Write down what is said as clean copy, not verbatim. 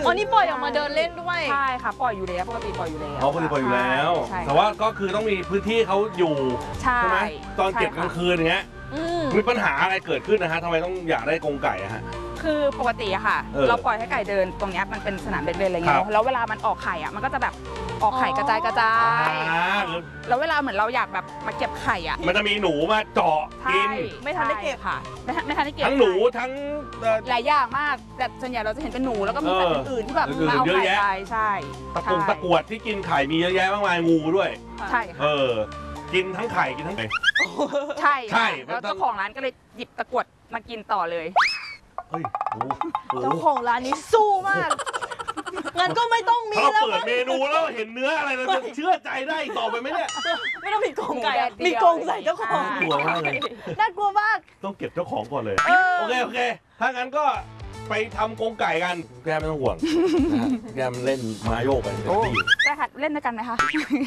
อ๋อนี่ปล่อยออกมาเดินเล่นด้วยใช่ค่ะปล่อยอยู่แล้วปกติปล่อยอยู่แล้วเขาปล่อยอยู่แล้ว แต่ว่าก็คือต้องมีพื้นที่เขาอยู่ใช่ไหมตอนเก็บกลางคืนอย่างเงี้ยมีปัญหาอะไรเกิดขึ้นนะฮะทำไมต้องอยากได้กรงไก่อะฮะคือปกติอะค่ะเราปล่อยให้ไก่เดินตรงนี้มันเป็นสนามเด็กเล่นอะไรเงี้ยแล้วเวลามันออกไข่อะมันก็จะแบบออกไข่กระจายแล้วเวลาเหมือนเราอยากแบบมาเก็บไข่อะมันจะมีหนูมาเจาะกินไม่ทันได้เก็บค่ะไม่ทันได้เก็บทั้งหนูทั้งหลายอย่างมากแต่ส่วนใหญ่เราจะเห็นเป็นหนูแล้วก็มีสัตว์อื่นๆที่แบบมาเอาไข่ไปใช่ตะกรวดที่กินไข่มีเยอะแยะมากมายงูด้วยใช่ค่ะกินทั้งไข่กินทั้งไก่ใช่แล้วเจ้าของร้านก็เลยหยิบตะกรวดมากินต่อเลยเจ้าของร้านนี้สู้มากงั้นก็ไม่ต้องมีแล้วเปิดเมนูแล้วเห็นเนื้ออะไรเราจะเชื่อใจได้ต่อไปไหมเนี่ยไม่ต้องมีกรงไก่มีกรงใส่เจ้าของกลัวมากเลยน่ากลัวมากต้องเก็บเจ้าของก่อนเลยโอเคถ้างั้นก็ไปทำกรงไก่กันแกไม่ต้องห่วงแกมันเล่นมาโยกไปเต็มที่ได้ค่ะเล่นด้วยกันไหมคะ